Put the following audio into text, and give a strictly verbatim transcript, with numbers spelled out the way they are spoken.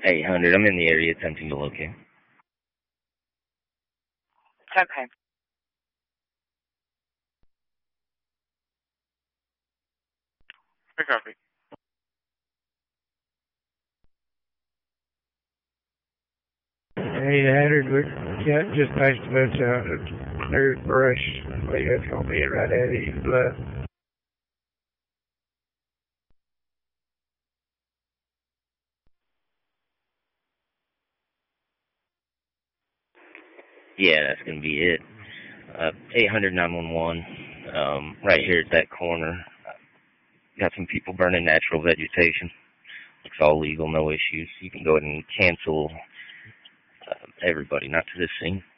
eight hundred, I'm in the area attempting to locate. Okay. I copy. eight hundred, we got just past the bus out. There's brush. Well, that's going to be it right at it. Left. Yeah, that's going to be it. Uh, eight hundred nine one one, um, right here at that corner. Got some people burning natural vegetation. It's all legal, no issues. You can go ahead and cancel uh, everybody, not to this scene.